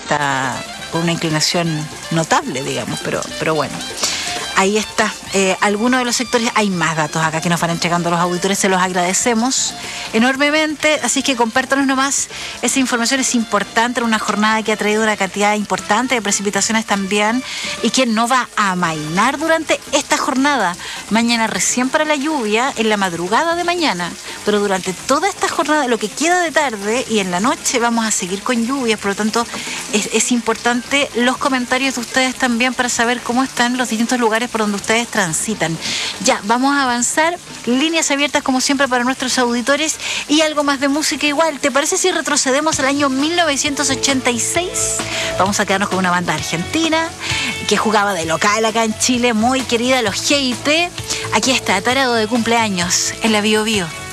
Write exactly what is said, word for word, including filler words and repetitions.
está con una inclinación notable, digamos, pero, pero bueno. Ahí está, eh, algunos de los sectores, hay más datos acá que nos van entregando los auditores, se los agradecemos enormemente, así que compártanos nomás, esa información es importante en una jornada que ha traído una cantidad importante de precipitaciones también y que no va a amainar durante esta jornada. Mañana recién para la lluvia, en la madrugada de mañana, pero durante toda esta jornada, lo que queda de tarde y en la noche vamos a seguir con lluvias, por lo tanto es, es importante los comentarios de ustedes también para saber cómo están los distintos lugares por donde ustedes transitan. Ya, vamos a avanzar, líneas abiertas como siempre para nuestros auditores y algo más de música igual. ¿Te parece si retrocedemos al año mil novecientos ochenta y seis? Vamos a quedarnos con una banda argentina que jugaba de local acá en Chile, muy querida, los G I T. Aquí está, Tarado de cumpleaños en la Bio Bio.